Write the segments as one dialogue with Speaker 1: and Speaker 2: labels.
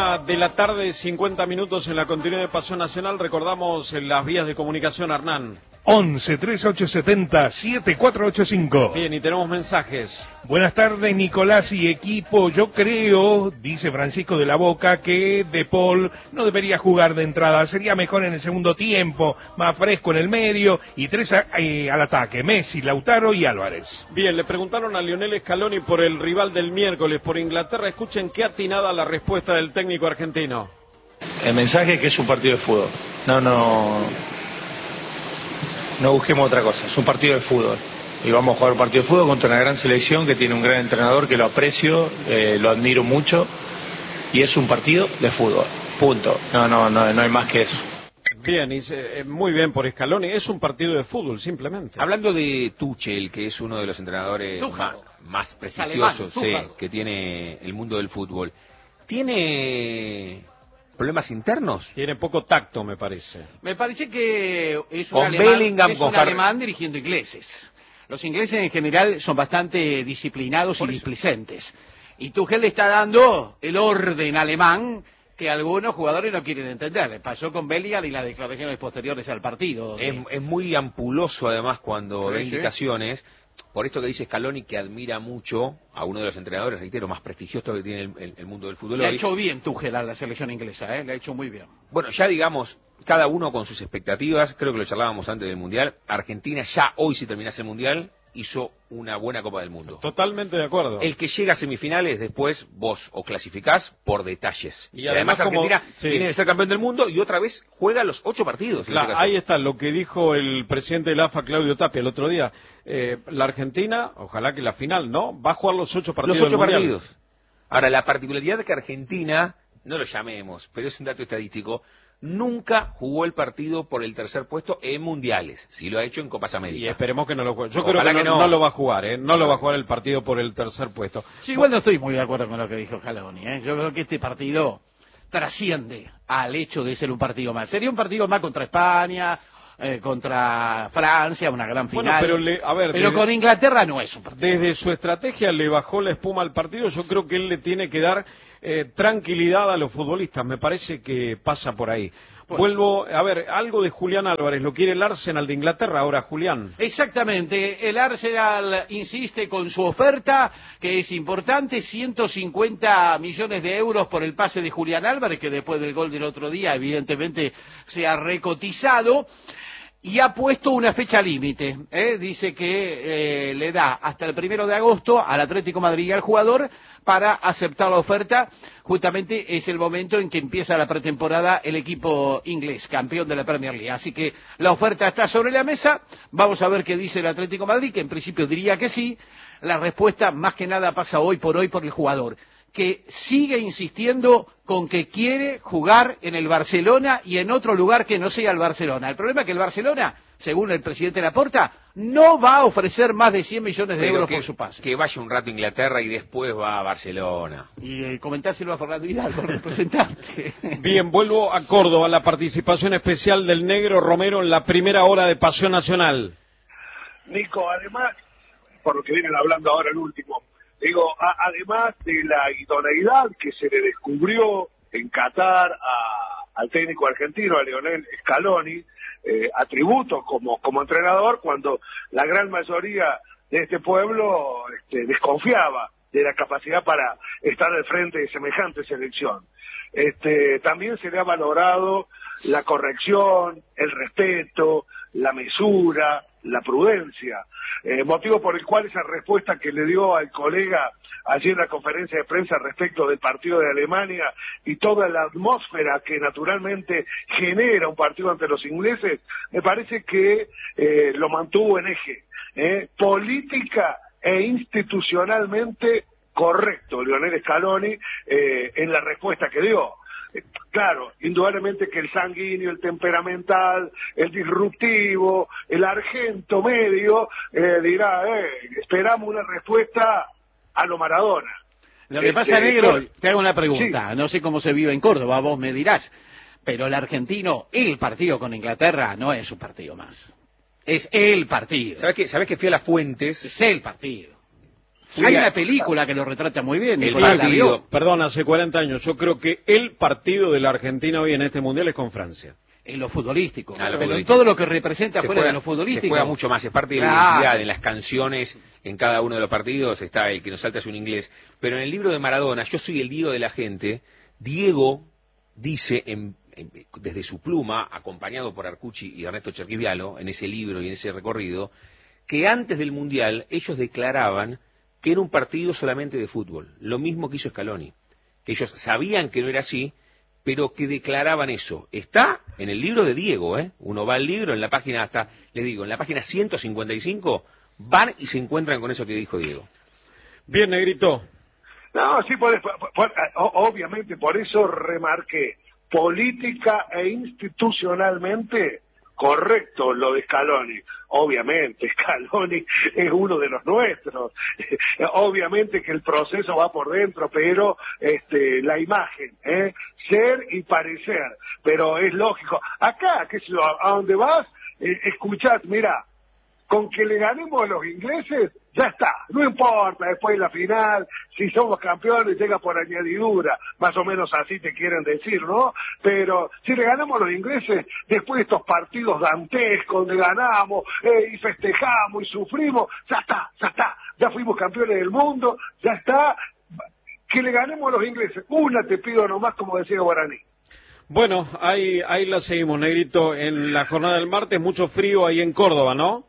Speaker 1: 1:00 PM, 50 minutos en la continuidad de Pasión Nacional. Recordamos las vías de comunicación, Hernán.
Speaker 2: 11 3870 7485.
Speaker 1: Bien, y tenemos mensajes.
Speaker 2: Buenas tardes, Nicolás y equipo. Yo creo, dice Francisco de la Boca, que De Paul no debería jugar de entrada. Sería mejor en el segundo tiempo, más fresco en el medio y tres al ataque: Messi, Lautaro y Álvarez.
Speaker 1: Bien, le preguntaron a Lionel Scaloni por el rival del miércoles, por Inglaterra. Escuchen qué atinada la respuesta del técnico argentino.
Speaker 3: El mensaje es que es un partido de fútbol. No busquemos otra cosa, es un partido de fútbol. Y vamos a jugar un partido de fútbol contra una gran selección que tiene un gran entrenador que lo aprecio, lo admiro mucho. Y es un partido de fútbol, punto. No hay más que eso.
Speaker 1: Bien, muy bien por Scaloni, es un partido de fútbol, simplemente.
Speaker 4: Hablando de Tuchel, que es uno de los entrenadores más prestigiosos que tiene el mundo del fútbol, ¿tiene problemas internos?
Speaker 1: Tiene poco tacto, me parece.
Speaker 5: Me parece que es un alemán dirigiendo ingleses. Los ingleses en general son bastante disciplinados y displicentes. Y Tuchel le está dando el orden alemán que algunos jugadores no quieren entender. Le pasó con Bellingham y las declaraciones posteriores al partido.
Speaker 4: Es muy ampuloso, además, cuando da indicaciones. Por esto que dice Scaloni, que admira mucho a uno de los entrenadores, reitero, más prestigiosos que tiene el mundo del fútbol.
Speaker 5: Le ha hecho bien Tuchel a la selección inglesa, le ha hecho muy bien.
Speaker 4: Bueno, ya digamos, cada uno con sus expectativas, creo que lo charlábamos antes del Mundial. Argentina ya hoy, si terminase el Mundial, hizo una buena Copa del Mundo.
Speaker 1: Totalmente de acuerdo.
Speaker 4: El que llega a semifinales, después vos o clasificás por detalles. Y además Argentina viene de ser campeón del mundo y otra vez juega los 8 partidos.
Speaker 1: Ahí está lo que dijo el presidente del AFA, Claudio Tapia, el otro día. La Argentina, ojalá que la final, ¿no? Va a jugar los 8 partidos.
Speaker 4: Los 8 partidos. Ahora, la particularidad de que Argentina, no lo llamemos, pero es un dato estadístico, nunca jugó el partido por el tercer puesto en mundiales. Sí lo ha hecho en Copas América.
Speaker 1: Y esperemos que no lo juegue. Yo creo que no lo va a jugar, No lo va a jugar el partido por el tercer puesto.
Speaker 5: Sí, igual no estoy muy de acuerdo con lo que dijo Scaloni, Yo creo que este partido trasciende al hecho de ser un partido más. Sería un partido más contra España, contra Francia, una gran final.
Speaker 1: Bueno,
Speaker 5: pero con Inglaterra no es un partido.
Speaker 1: Desde su estrategia le bajó la espuma al partido. Yo creo que él le tiene que dar tranquilidad a los futbolistas. Me parece que pasa por ahí. Vuelvo, algo de Julián Álvarez. Lo quiere el Arsenal de Inglaterra ahora, Julián.
Speaker 5: Exactamente. El Arsenal insiste con su oferta, que es importante, 150 millones de euros por el pase de Julián Álvarez, que después del gol del otro día, evidentemente, se ha recotizado. Y ha puesto una fecha límite, dice que le da hasta el 1 de agosto al Atlético Madrid y al jugador para aceptar la oferta. Justamente es el momento en que empieza la pretemporada el equipo inglés, campeón de la Premier League. Así que la oferta está sobre la mesa, vamos a ver qué dice el Atlético Madrid, que en principio diría que sí. La respuesta más que nada pasa hoy por el jugador, que sigue insistiendo con que quiere jugar en el Barcelona y en otro lugar que no sea el Barcelona. El problema es que el Barcelona, según el presidente Laporta, no va a ofrecer más de 100 millones de euros por su pase.
Speaker 4: Que vaya un rato a Inglaterra y después va a Barcelona.
Speaker 5: Y comentárselo a Fernando Hidalgo, el representante.
Speaker 1: Bien, vuelvo a Córdoba, la participación especial del Negro Romero en la primera hora de Pasión Nacional.
Speaker 6: Nico, además, por lo que vienen hablando ahora el último, además de la idoneidad que se le descubrió en Qatar al técnico argentino, a Lionel Scaloni, atributos como entrenador, cuando la gran mayoría de este pueblo desconfiaba de la capacidad para estar al frente de semejante selección. También se le ha valorado la corrección, el respeto, la mesura, la prudencia, motivo por el cual esa respuesta que le dio al colega allí en la conferencia de prensa respecto del partido de Alemania y toda la atmósfera que naturalmente genera un partido ante los ingleses, me parece que lo mantuvo en eje, política e institucionalmente correcto Lionel Scaloni en la respuesta que dio. Claro, indudablemente que el sanguíneo, el temperamental, el disruptivo, el argento medio dirá, esperamos una respuesta a lo Maradona.
Speaker 5: Lo que pasa, Negro, te hago una pregunta, no sé cómo se vive en Córdoba, vos me dirás, pero el argentino, el partido con Inglaterra no es un partido más, es el partido.
Speaker 4: ¿Sabés que fui a las fuentes?
Speaker 5: Es el partido. Hay una película que lo retrata muy bien.
Speaker 4: El
Speaker 5: Nicolás, ¿la
Speaker 4: partido,
Speaker 5: vio?
Speaker 1: Perdón, hace 40 años. Yo creo que el partido de la Argentina hoy en este Mundial es con Francia.
Speaker 5: En lo futbolístico,
Speaker 4: Ah, lo
Speaker 5: pero en
Speaker 4: futbolístico.
Speaker 5: todo lo que representa fuera de lo
Speaker 4: Se
Speaker 5: futbolístico.
Speaker 4: juega mucho más, es parte de la
Speaker 5: Claro.
Speaker 4: identidad, en las canciones, en cada uno de los partidos, está el que nos salta es un inglés. Pero en el libro de Maradona, Yo soy el Diego de la gente, Diego dice, desde su pluma, acompañado por Arcucci y Ernesto Cherquisvialo, en ese libro y en ese recorrido, que antes del Mundial ellos declaraban que era un partido solamente de fútbol, lo mismo que hizo Scaloni, que ellos sabían que no era así, pero que declaraban eso. Está en el libro de Diego, ¿eh? Uno va al libro, en la página, hasta, les digo, en la página 155, van y se encuentran con eso que dijo Diego.
Speaker 1: Bien, Negrito.
Speaker 6: No, sí, obviamente, por eso remarqué, política e institucionalmente, correcto lo de Scaloni. Obviamente, Scaloni es uno de los nuestros. Obviamente que el proceso va por dentro, pero la imagen, ser y parecer. Pero es lógico. Acá, qué sé yo, a donde vas, escuchad, mira, con que le ganemos a los ingleses, ya está, no importa después de la final, si somos campeones llega por añadidura, más o menos así te quieren decir, ¿no? Pero si le ganamos a los ingleses, después de estos partidos dantescos donde ganamos y festejamos y sufrimos, ya está, ya fuimos campeones del mundo, ya está, que le ganemos a los ingleses, una te pido nomás, como decía Guaraní.
Speaker 1: Bueno, ahí la seguimos, Negrito, en la jornada del martes, mucho frío ahí en Córdoba, ¿no?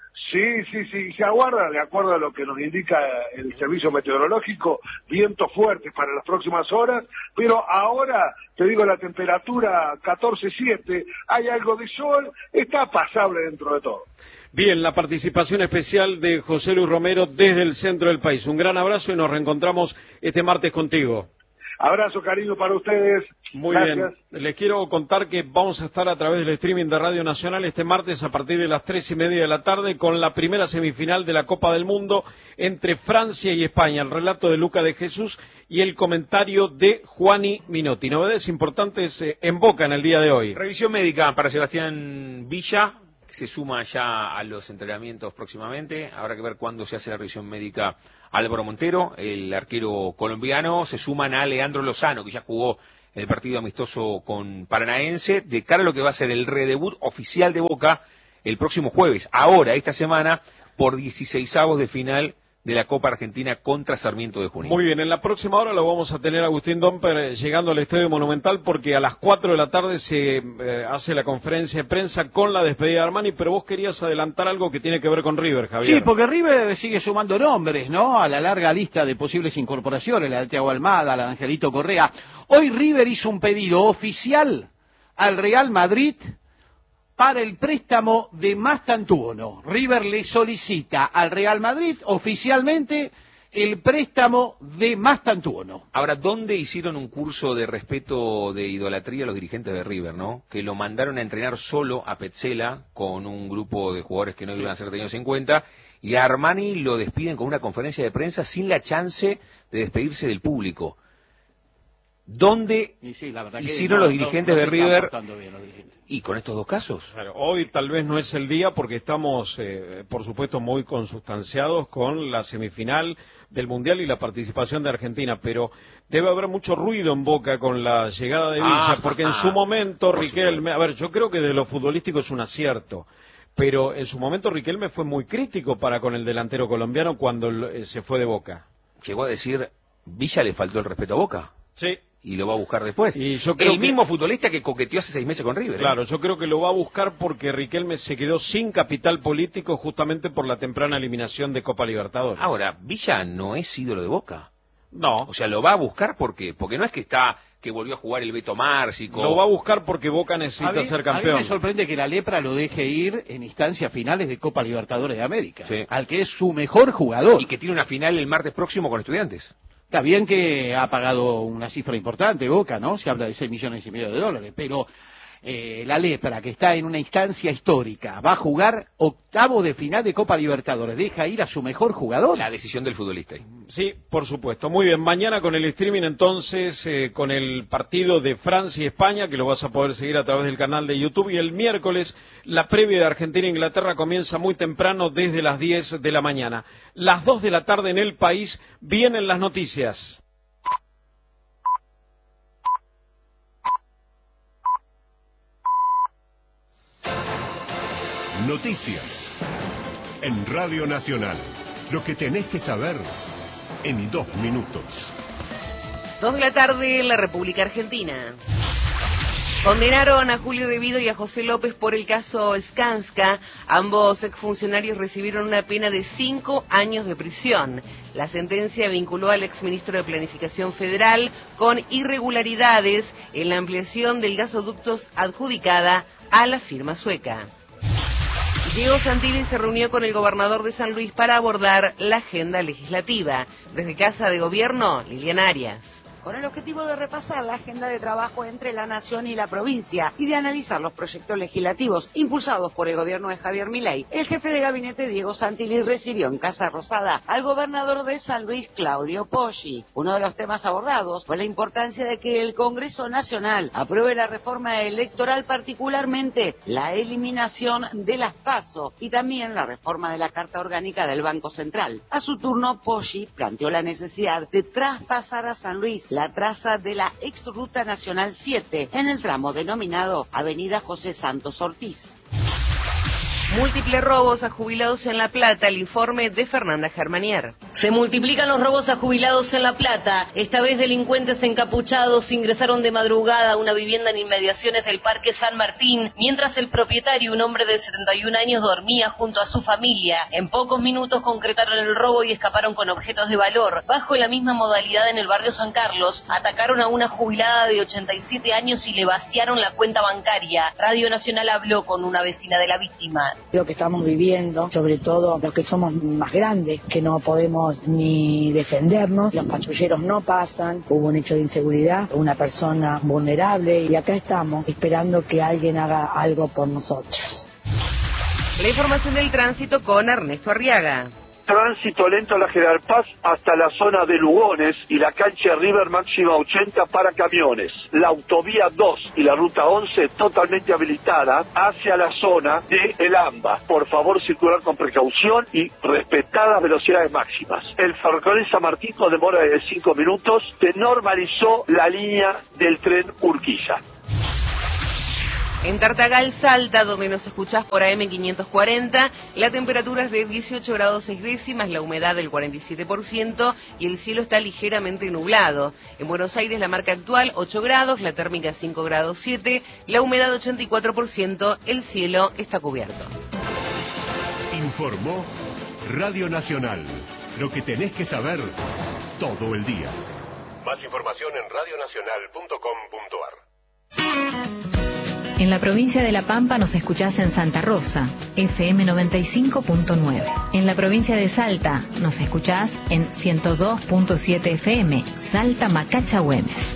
Speaker 6: Sí, se aguarda, de acuerdo a lo que nos indica el servicio meteorológico, vientos fuertes para las próximas horas, pero ahora, te digo, la temperatura 14,7, hay algo de sol, está pasable dentro de todo.
Speaker 1: Bien, la participación especial de José Luis Romero desde el centro del país. Un gran abrazo y nos reencontramos este martes contigo.
Speaker 6: Abrazo, cariño, para ustedes.
Speaker 1: Muy
Speaker 6: Gracias.
Speaker 1: bien. Les quiero contar que vamos a estar a través del streaming de Radio Nacional este martes a partir de las 3:30 de la tarde con la primera semifinal de la Copa del Mundo entre Francia y España. El relato de Luca de Jesús y el comentario de Juani Minotti. Novedades importantes en Boca en el día de hoy.
Speaker 4: Revisión médica para Sebastián Villa, que se suma ya a los entrenamientos próximamente. Habrá que ver cuándo se hace la revisión médica Álvaro Montero, el arquero colombiano. Se suman a Leandro Lozano, que ya jugó el partido amistoso con Paranaense, de cara a lo que va a ser el redebut oficial de Boca el próximo jueves, ahora, esta semana, por 16avos de final de la Copa Argentina contra Sarmiento de Junín.
Speaker 1: Muy bien, en la próxima hora lo vamos a tener a Agustín Domper llegando al Estadio Monumental porque a las 4 de la tarde se hace la conferencia de prensa con la despedida de Armani, pero vos querías adelantar algo que tiene que ver con River, Javier.
Speaker 5: Sí, porque River sigue sumando nombres, ¿no? A la larga lista de posibles incorporaciones, la de Thiago Almada, la de Angelito Correa. Hoy River hizo un pedido oficial al Real Madrid para el préstamo de Mastantuono. River le solicita al Real Madrid oficialmente el préstamo de Mastantuono.
Speaker 4: Ahora, ¿dónde hicieron un curso de respeto de idolatría los dirigentes de River, no? Que lo mandaron a entrenar solo a Petzela con un grupo de jugadores que no iban a ser tenidos en cuenta, y a Armani lo despiden con una conferencia de prensa sin la chance de despedirse del público. ¿Dónde
Speaker 5: Sí, la verdad que
Speaker 4: hicieron los dirigentes de River
Speaker 5: bien, los dirigentes.
Speaker 4: y con estos dos casos?
Speaker 1: Claro, hoy tal vez no es el día porque estamos, por supuesto, muy consustanciados con la semifinal del Mundial y la participación de Argentina, pero debe haber mucho ruido en Boca con la llegada de Villa, porque en su momento Riquelme, a ver, yo creo que de lo futbolístico es un acierto, pero en su momento Riquelme fue muy crítico para con el delantero colombiano cuando se fue de Boca.
Speaker 4: Llegó a decir, Villa le faltó el respeto a Boca.
Speaker 1: Sí.
Speaker 4: Y lo va a buscar después.
Speaker 1: Y yo creo
Speaker 4: mismo futbolista que coqueteó hace 6 meses con River.
Speaker 1: Claro, yo creo que lo va a buscar porque Riquelme se quedó sin capital político justamente por la temprana eliminación de Copa Libertadores.
Speaker 4: Ahora, Villa no es ídolo de Boca.
Speaker 1: No.
Speaker 4: O sea, lo va a buscar porque no es que volvió a jugar el Beto Márcico.
Speaker 1: Lo va a buscar porque Boca necesita ser campeón.
Speaker 5: A mí me sorprende que la Lepra lo deje ir en instancias finales de Copa Libertadores de América,
Speaker 4: sí,
Speaker 5: al que es su mejor jugador.
Speaker 4: Y que tiene una final el martes próximo con Estudiantes.
Speaker 5: Está bien que ha pagado una cifra importante Boca, ¿no? Se habla de $6,5 millones, pero la Lepra, que está en una instancia histórica, va a jugar octavo de final de Copa Libertadores, deja ir a su mejor jugador.
Speaker 4: La decisión del futbolista.
Speaker 1: Sí, por supuesto. Muy bien, mañana con el streaming entonces, con el partido de Francia y España, que lo vas a poder seguir a través del canal de YouTube, y el miércoles la previa de Argentina-Inglaterra comienza muy temprano desde las 10 de la mañana. Las 2 de la tarde en el país vienen las noticias.
Speaker 7: Noticias en Radio Nacional. Lo que tenés que saber en 2 minutos.
Speaker 8: 2 de la tarde en la República Argentina. Condenaron a Julio De Vido y a José López por el caso Skanska. Ambos exfuncionarios recibieron una pena de 5 años de prisión. La sentencia vinculó al exministro de Planificación Federal con irregularidades en la ampliación del gasoducto adjudicada a la firma sueca. Diego Santilli se reunió con el gobernador de San Luis para abordar la agenda legislativa. Desde Casa de Gobierno, Liliana Arias.
Speaker 9: Con el objetivo de repasar la agenda de trabajo entre la nación y la provincia y de analizar los proyectos legislativos impulsados por el gobierno de Javier Milei, el jefe de gabinete Diego Santilli recibió en Casa Rosada al gobernador de San Luis, Claudio Poggi. Uno de los temas abordados fue la importancia de que el Congreso Nacional apruebe la reforma electoral, particularmente la eliminación de las PASO y también la reforma de la Carta Orgánica del Banco Central. A su turno, Poggi planteó la necesidad de traspasar a San Luis la traza de la ex Ruta Nacional 7 en el tramo denominado Avenida José Santos Ortiz.
Speaker 8: Múltiples robos a jubilados en La Plata, el informe de Fernanda Germanier.
Speaker 10: Se multiplican los robos a jubilados en La Plata. Esta vez delincuentes encapuchados ingresaron de madrugada a una vivienda en inmediaciones del Parque San Martín, mientras el propietario, un hombre de 71 años, dormía junto a su familia. En pocos minutos concretaron el robo y escaparon con objetos de valor. Bajo la misma modalidad en el barrio San Carlos, atacaron a una jubilada de 87 años y le vaciaron la cuenta bancaria. Radio Nacional habló con una vecina de la víctima.
Speaker 11: Lo que estamos viviendo, sobre todo los que somos más grandes, que no podemos ni defendernos, los patrulleros no pasan, hubo un hecho de inseguridad, una persona vulnerable y acá estamos esperando que alguien haga algo por nosotros.
Speaker 8: La información del tránsito con Ernesto Arriaga.
Speaker 6: Tránsito lento a la General Paz hasta la zona de Lugones y la cancha River máxima 80 para camiones. La autovía 2 y la ruta 11 totalmente habilitada hacia la zona de El Amba. Por favor, circular con precaución y respetar las velocidades máximas. El ferrocarril San Martín con demora de 5 minutos se normalizó la línea del tren Urquiza.
Speaker 8: En Tartagal, Salta, donde nos escuchás por AM 540, la temperatura es de 18 grados 6 décimas, la humedad del 47% y el cielo está ligeramente nublado. En Buenos Aires la marca actual 8 grados, la térmica 5 grados 7, la humedad 84%, el cielo está cubierto.
Speaker 7: Informó Radio Nacional. Lo que tenés que saber todo el día. Más información en radionacional.com.ar.
Speaker 12: En la provincia de La Pampa nos escuchás en Santa Rosa, FM 95.9. En la provincia de Salta nos escuchás en 102.7 FM, Salta Macacha Güemes.